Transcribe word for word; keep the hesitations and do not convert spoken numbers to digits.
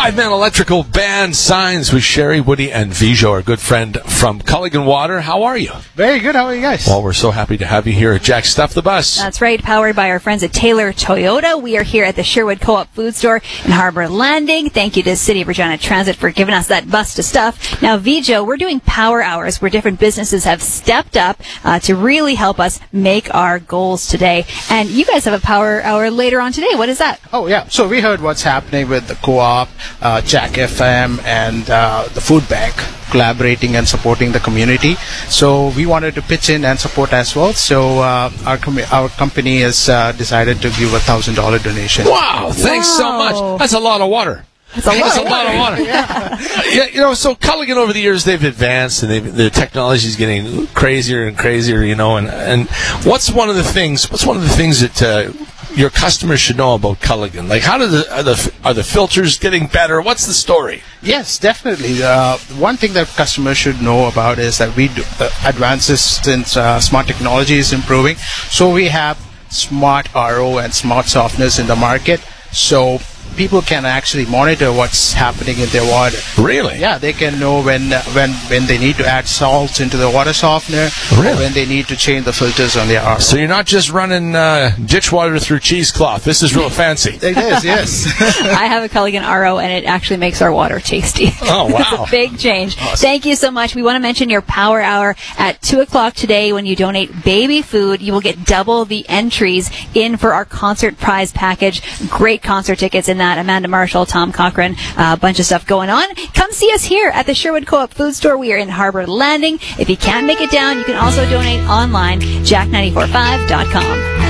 Five-man electrical band Signs with Sherry, Woody, and Vijo, our good friend from Culligan Water. How are you? Very good. How are you guys? Well, we're so happy to have you here at Jack Stuff the Bus. That's right. Powered by our friends at Taylor Toyota. We are here at the Sherwood Co-op Food Store in Harbor Landing. Thank you to City of Regina Transit for giving us that bus to stuff. Now, Vijo, we're doing power hours where different businesses have stepped up uh, to really help us make our goals today. And you guys have a power hour later on today. What is that? Oh, yeah. So we heard what's happening with the co-op, uh, Jack F M, and uh, the food bank collaborating and supporting the community. So we wanted to pitch in and support as well. So uh, our com- our company has uh, decided to give a thousand dollar donation. Wow! Thanks so Wow. much. That's a lot of water. That's a lot, That's a of, lot of water. Yeah. Yeah, you know, so Culligan over the years they've advanced and they've, the technology is getting crazier and crazier. You know, and and what's one of the things? What's one of the things that uh, your customers should know about Culligan? Like, how do the are the are the filters getting better? What's the story? Yes, definitely. Uh, one thing that customers should know about is that we do uh, advances since uh, smart technology is improving. So we have smart R O and smart softeners in the market. So people can actually monitor what's happening in their water. Really? Yeah, they can know when uh, when when they need to add salts into the water softener, Really? or when they need to change the filters on their R O. So you're not just running uh, ditch water through cheesecloth. This is real fancy. It is, yes. I have a Culligan R O, and it actually makes our water tasty. Oh, wow. It's a big change. Thank you so much. We want to mention your power hour at two o'clock today. When you donate baby food, you will get double the entries in for our concert prize package. Great concert tickets in that. Amanda Marshall, Tom Cochran, a bunch of stuff going on. Come see us here at the Sherwood Co-op Food Store. We are in Harbor Landing. If you can't make it down, you can also donate online, jack nine four five dot com.